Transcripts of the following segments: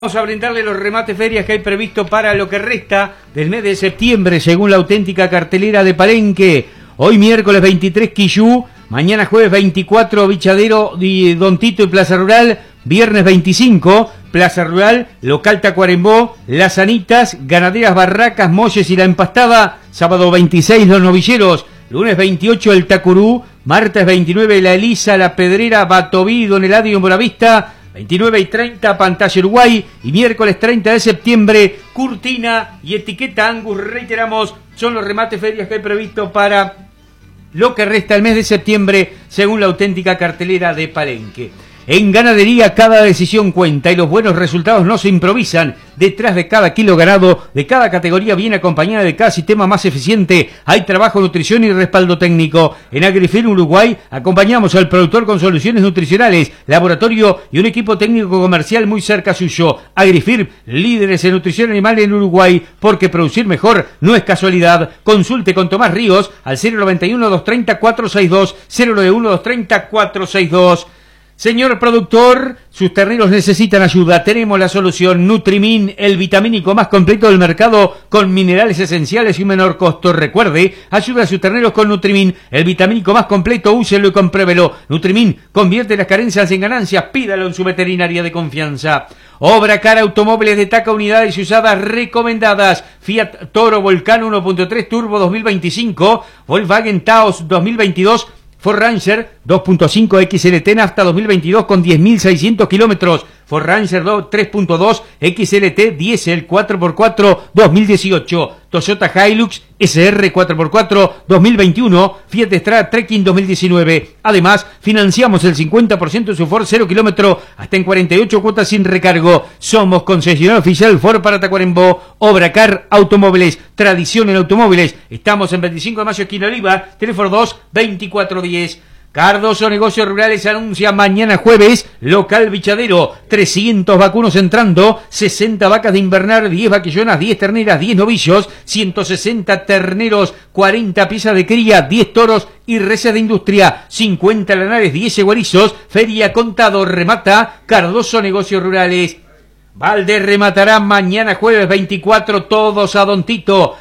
Vamos a brindarle los remates ferias que hay previsto para lo que resta del mes de septiembre, según la auténtica cartelera de Palenque. Hoy miércoles 23 Quillú, mañana jueves 24 Bichadero, Don Tito y Plaza Rural, viernes 25 Plaza Rural, local Tacuarembó, Las Anitas, Ganaderas Barracas, Molles y La Empastada, sábado 26 Los Novilleros, lunes 28 El Tacurú, martes 29 La Elisa, La Pedrera, Batoví, Don Eladio y Moravista, 29 y 30 Pantalla Uruguay y miércoles 30 de septiembre Curtina y Etiqueta Angus. Reiteramos, son los remates ferias que hay previsto para lo que resta el mes de septiembre según la auténtica cartelera de Palenque. En ganadería cada decisión cuenta y los buenos resultados no se improvisan. Detrás de cada kilo ganado, de cada categoría bien acompañada de cada sistema más eficiente, hay trabajo, nutrición y respaldo técnico. En Agrifirm Uruguay acompañamos al productor con soluciones nutricionales, laboratorio y un equipo técnico comercial muy cerca suyo. Agrifirm, líderes en nutrición animal en Uruguay, porque producir mejor no es casualidad. Consulte con Tomás Ríos al 091-230-462, 091-230-462. Señor productor, sus terneros necesitan ayuda. Tenemos la solución. Nutrimin, el vitamínico más completo del mercado, con minerales esenciales y un menor costo. Recuerde, ayuda a sus terneros con Nutrimin, el vitamínico más completo. Úselo y compruébelo. Nutrimin convierte las carencias en ganancias. Pídalo en su veterinaria de confianza. Obra Car Automóviles de Taca, unidades usadas recomendadas. Fiat Toro Volcán 1.3 Turbo 2025, Volkswagen Taos 2022, Ford Ranger 2.5 XLT hasta 2022 con 10.600 kilómetros. Ford Ranger 3.2 XLT Diesel 4x4 2018. Toyota Hilux SR 4x4 2021. Fiat Strada Trekking 2019. Además, financiamos el 50% de su Ford 0 kilómetro hasta en 48 cuotas sin recargo. Somos concesionario oficial Ford para Tacuarembó. Obra Car Automóviles, tradición en automóviles. Estamos en 25 de mayo, esquina Oliva, teléfono 2-2410. Cardoso Negocios Rurales anuncia mañana jueves, local Bichadero, 300 vacunos entrando, 60 vacas de invernar, 10 vaquillonas, 10 terneras, 10 novillos, 160 terneros, 40 piezas de cría, 10 toros y reses de industria, 50 lanares, 10 yeguerizos. Feria Contado remata Cardoso Negocios Rurales. Valde rematará mañana jueves 24, todos a Don Tito,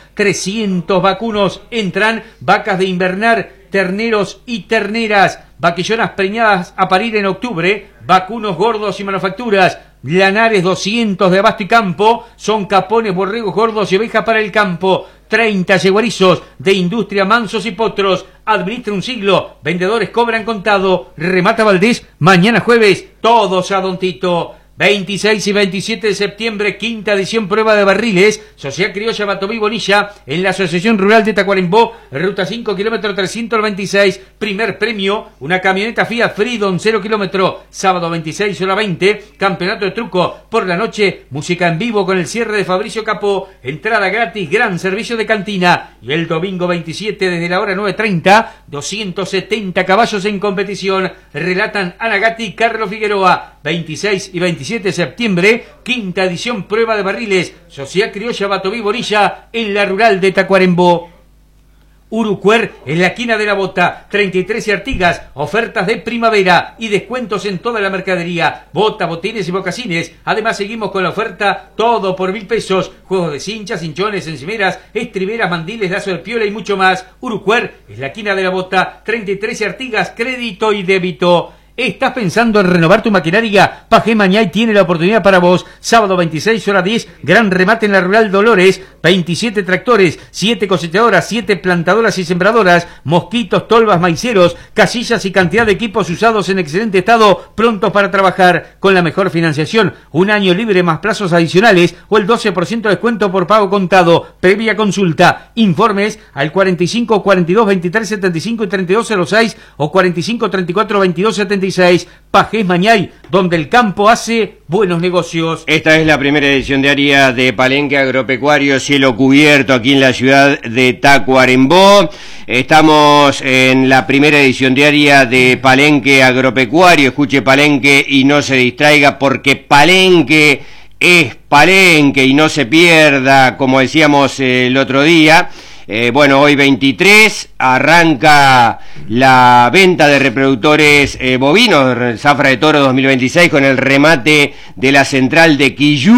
300 vacunos entran, vacas de invernar, terneros y terneras, vaquillonas preñadas a parir en octubre, vacunos gordos y manufacturas, lanares 200 de abasto y campo, son capones, borregos gordos y ovejas para el campo, 30 yeguerizos de industria, mansos y potros. Administra un siglo, vendedores cobran contado. Remata Valdés mañana jueves, todos a Don Tito. 26 y 27 de septiembre, quinta edición prueba de barriles, Sociedad Criolla Batoví Bonilla, en la Asociación Rural de Tacuarembó, ruta 5, kilómetro 326, primer premio, una camioneta Fiat Freedom 0 kilómetro, sábado 26, hora 20, campeonato de truco, por la noche, música en vivo con el cierre de Fabricio Capó, entrada gratis, gran servicio de cantina, y el domingo 27, desde la hora 9:30, 270 caballos en competición, relatan Ana Gatti y Carlos Figueroa. 26 y 27 de septiembre, quinta edición prueba de barriles, Sociedad Criolla Batoví Bonilla, en la rural de Tacuarembó. Urucuer, en la esquina de la Bota, 33 y Artigas, ofertas de primavera y descuentos en toda la mercadería, botas, botines y mocasines. Además seguimos con la oferta todo por 1.000 pesos, juegos de cinchas, cinchones, encimeras, estriberas, mandiles, lazo de piola y mucho más. Urucuer, en la esquina de la Bota, 33 y Artigas, crédito y débito. ¿Estás pensando en renovar tu maquinaria? Pajé Mañay tiene la oportunidad para vos. Sábado 26, hora 10, gran remate en la Rural Dolores. 27 tractores, 7 cosechadoras, 7 plantadoras y sembradoras, mosquitos, tolvas, maiceros, casillas y cantidad de equipos usados en excelente estado, prontos para trabajar. Con la mejor financiación, un año libre más plazos adicionales o el 12% de descuento por pago contado. Previa consulta. Informes al 45 42 23 75 y 3206 o 45 34 22 76. Pajés Mañay, donde el campo hace buenos negocios. Esta es la primera edición diaria de Palenque Agropecuario, cielo cubierto aquí en la ciudad de Tacuarembó. Estamos en la primera edición diaria de Palenque Agropecuario. Escuche Palenque y no se distraiga, porque Palenque es Palenque y no se pierda, como decíamos el otro día. Bueno, hoy 23 arranca la venta de reproductores bovinos, Zafra de Toro 2026, con el remate de la central de Quillú.